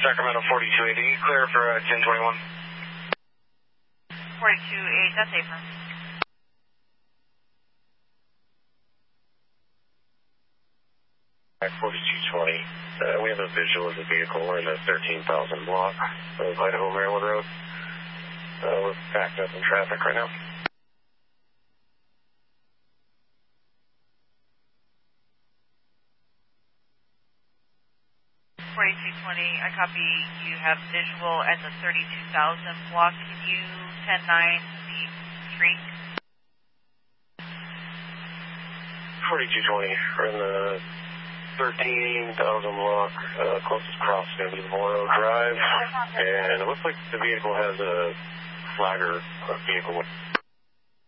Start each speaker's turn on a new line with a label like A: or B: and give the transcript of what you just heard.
A: Sacramento 4280, clear for 1021.
B: 428, that's April.
A: At 4220, we have a visual of the vehicle. We're in the 13,000 block of Idaho Maryland Road. We're backed up in traffic right now.
B: 4220, I copy. You have visual at the 32,000 block. Can you 10-9 the street?
A: 4220, we're in the 13,000 block, closest cross is going to be Morrow Drive, and it looks like the vehicle has a flagger vehicle with